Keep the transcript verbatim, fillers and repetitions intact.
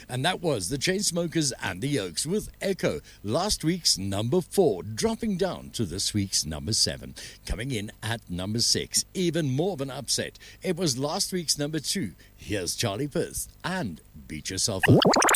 And that was the Chainsmokers and the Oaks with Echo, last week's number four, dropping down to this week's number seven. Coming in at number six, even more of an upset. It was last week's number two. Here's Charlie Puth and Beat Yourself Up.